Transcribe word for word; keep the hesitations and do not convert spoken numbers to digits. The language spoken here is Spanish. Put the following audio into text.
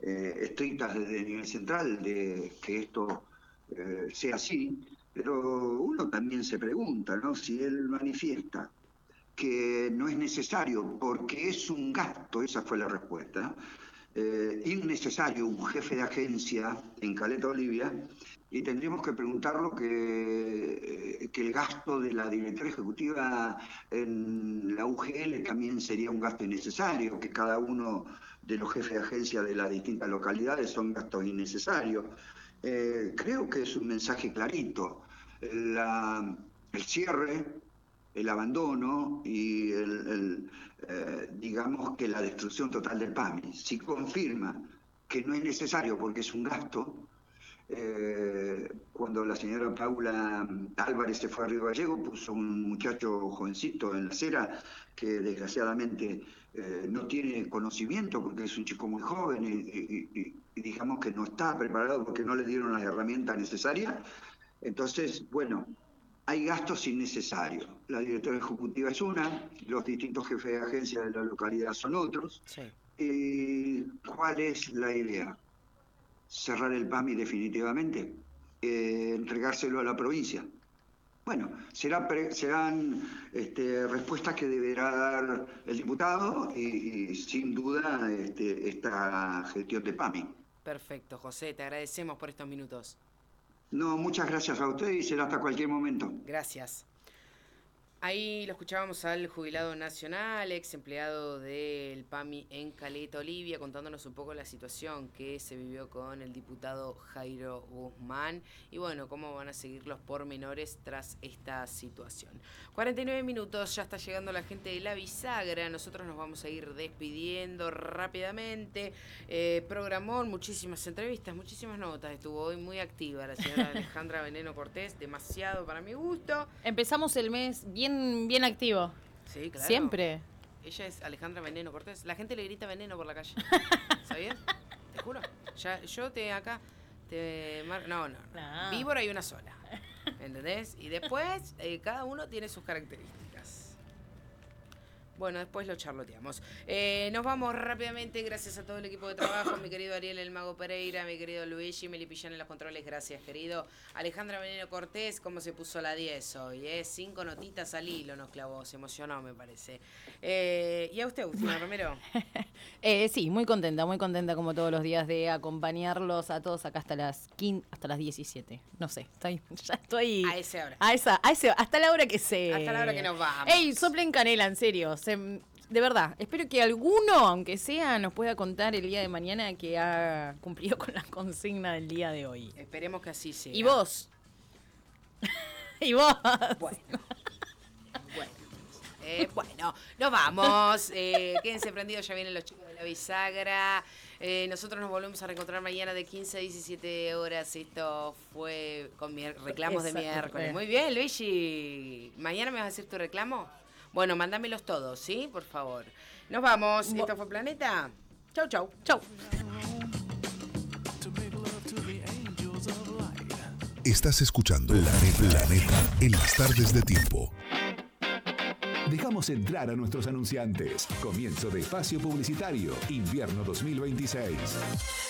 eh, estrictas desde el nivel central de que esto eh, sea así, pero uno también se pregunta, ¿no? Si él manifiesta que no es necesario porque es un gasto, esa fue la respuesta, ¿no? Eh, innecesario un jefe de agencia en Caleta Olivia, y tendríamos que preguntarlo que, que el gasto de la directora ejecutiva en la U G L también sería un gasto innecesario, que cada uno de los jefes de agencia de las distintas localidades son gastos innecesarios. Eh, creo que es un mensaje clarito. La, el cierre, el abandono y el, el, eh, digamos que la destrucción total del PAMI. Si confirma que no es necesario porque es un gasto, eh, cuando la señora Paula Álvarez se fue a Río Gallego, puso un muchacho jovencito en la acera que desgraciadamente eh, no tiene conocimiento porque es un chico muy joven y, y, y, y digamos que no está preparado porque no le dieron las herramientas necesarias. Entonces, bueno, hay gastos innecesarios. La directora ejecutiva es una, los distintos jefes de agencia de la localidad son otros. Sí. ¿Y cuál es la idea? Cerrar el PAMI definitivamente, eh, entregárselo a la provincia. Bueno, será pre, serán este, respuestas que deberá dar el diputado y, y sin duda este, esta gestión de PAMI. Perfecto, José, te agradecemos por estos minutos. No, muchas gracias a usted y será hasta cualquier momento. Gracias. Ahí lo escuchábamos al jubilado nacional, ex empleado del PAMI en Caleta Olivia, contándonos un poco la situación que se vivió con el diputado Jairo Guzmán y bueno, cómo van a seguir los pormenores tras esta situación. cuarenta y nueve minutos, ya está llegando la gente de la bisagra, nosotros nos vamos a ir despidiendo rápidamente. Eh, programón, muchísimas entrevistas, muchísimas notas, estuvo hoy muy activa la señora Alejandra Veneno Cortés, demasiado para mi gusto. Empezamos el mes bien bien activo. Sí, claro. Siempre. Ella es Alejandra Veneno Cortés. La gente le grita veneno por la calle. ¿Sabías? Te juro. Ya, yo te acá te mar... no, no, no. Víbora hay una sola. ¿Entendés? Y después eh, cada uno tiene sus características. Bueno, después lo charloteamos. Eh, nos vamos rápidamente, gracias a todo el equipo de trabajo, mi querido Ariel El Mago Pereira, mi querido Luigi Melipillán en los controles, gracias querido. Alejandra Veneno Cortés, cómo se puso la diez hoy, ¿eh? Cinco notitas al hilo nos clavó, se emocionó me parece. Eh, ¿Y a usted, Agustina Romero? eh, sí, muy contenta, muy contenta como todos los días de acompañarlos a todos acá hasta las quince, hasta las diecisiete. No sé, estoy, ya estoy... A esa hora. A esa, a ese, hasta la hora que se... Hasta la hora que nos vamos. Ey, soplen canela, en serio. De verdad, espero que alguno, aunque sea, nos pueda contar el día de mañana que ha cumplido con la consigna del día de hoy. Esperemos que así sea. ¿Y vos? ¿Y vos? Bueno. Bueno. Eh, bueno, nos vamos. Eh, quédense prendidos, ya vienen los chicos de la bisagra. Eh, nosotros nos volvemos a reencontrar mañana de quince a diecisiete horas. Esto fue con mi reclamos de miércoles. Muy bien, Luigi. ¿Mañana me vas a decir tu reclamo? Bueno, mándamelos todos, ¿sí? Por favor. Nos vamos. Esto fue Planeta. Chau, chau. Chau. Estás escuchando Planeta, Planeta en las tardes de Tiempo. Dejamos entrar a nuestros anunciantes. Comienzo de espacio publicitario. Invierno dos mil veintiséis.